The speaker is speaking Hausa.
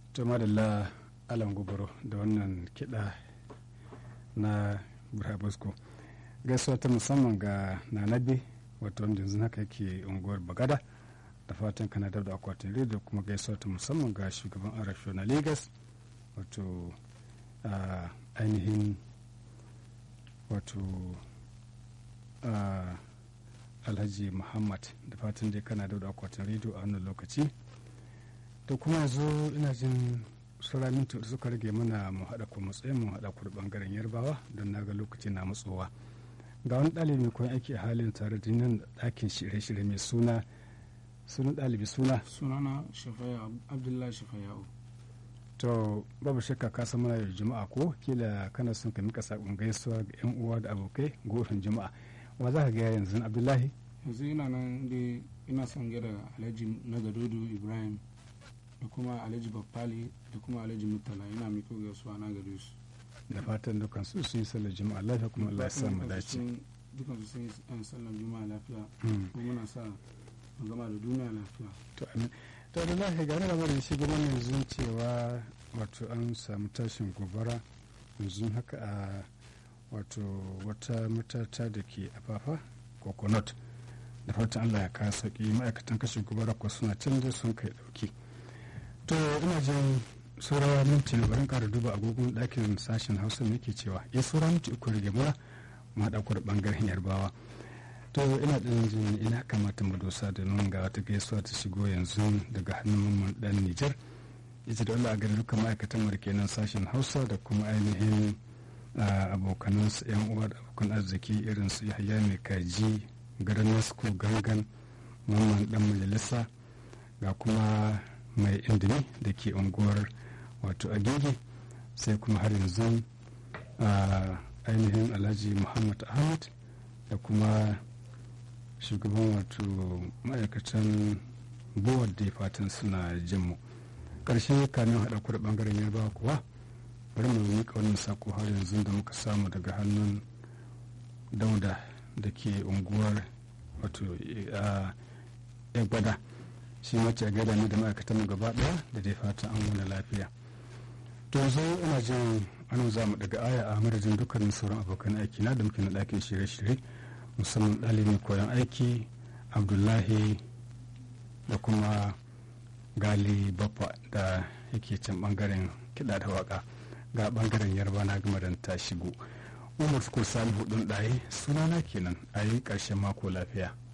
to madalla alan gubaro da wannan kiɗa na burabusko gaisuwa ta musamman ga nanabe wato wanda yanzu haka yake unguwar bagada da fatan kana da akwatin rediyo kuma gaisuwa ta musamman ga shugaban arasho na lagos wato ainihin wato alhaji muhammad da fatan dai kana da akwatin rediyo a wannan lokaci da kuma yanzu ina jin sauran minti da suka rage mana mu haɗa ku matsayin mu haɗa ku da ɓangaren yarbawa don na ga lokaci na matsowa ga wani ɗalibi mai koyon aiki a halin tare da nan ɗakin shirye-shirye mai sunan ɗalibi sunana shafaya abdullahi shafaya'u. To babu shakka ka san muna da juma'a ko kila kana son ka mika sakon gaisuwa ga yan uwa da abokai gofin juma'a wa za ka ga yanzu Abdullahi? Yanzu ina nan dai ina son gida Alhaji Nagadodo Ibrahim da kuma Alhaji Baffali da kuma Alhaji Murtala ina miko gaisuwa na gare su. Da fatan dukan su sun yi sallar juma'a lafiya kuma Allah ya sa mu dace. Dukan su sun yi sallar juma'a lafiya kuma muna sa mu gama da duniya lafiya. To amin. To da lafiya gane labarin shi gaba yanzu cewa wato an samu tashin gobara yanzu haka a wato wata matata da ke afafa coconut da fatan Allah ya kawo sauki ma'aikatan kashe gobara ko suna canza sun kai dauki. To ina jin saurawa minti na barin kara duba agogon ɗakin sashen hausa ne ke cewa ya saura minti uku rage mura ma haɗa da ɓangaren yarbawa. To ina ɗan jin ina kamata mu dosa da nun ga wata gaisuwa ta shigo yanzu daga hannun mamman ɗan Nijar. Ita da Allah a gari duka ma'aikatan mu kenan sashen Hausa da kuma ainihin abokanansu yan uwa da abokan arziki irin su Yahaya mai kaji garin Nasko gangan mamman ɗan majalisa ga kuma mai indimi da ke unguwar wato Agege sai kuma har yanzu ainihin Alhaji Muhammad Ahmad da kuma shugaban wato ma'aikatan buwar da fatan suna jin mu ƙarshe kamin haɗa ku da ɓangaren yarbawa kuwa bari mu miƙa wannan sako har yanzu da muka samu daga hannun dauda da ke unguwar wato gwada shi mace a gaida ne da ma'aikatan mu gaba ɗaya da dai fatan an wani lafiya to yanzu ina jin an za mu daga aya a madadin dukkanin sauran abokan aiki na da muke na ɗakin shirye-shirye musamman ɗalibin koyon aiki abdullahi da kuma gali baffa da yake can ɓangaren kiɗa da waƙa ga ɓangaren yarba na gama da ta shigo umar sukur salihu ɗin ɗaye sunana kenan a yi ƙarshen mako lafiya.